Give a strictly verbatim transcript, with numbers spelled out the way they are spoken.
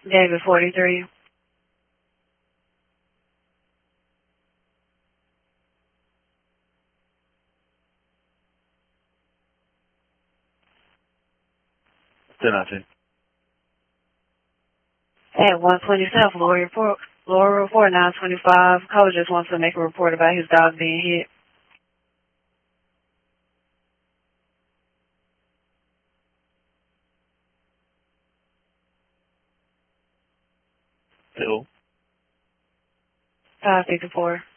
David forty-three. Still nothing. At one twenty-seven, Laura report, Laura report nine twenty-five. Caller just wants to make a report about his dog being hit. Still. five fifty-four.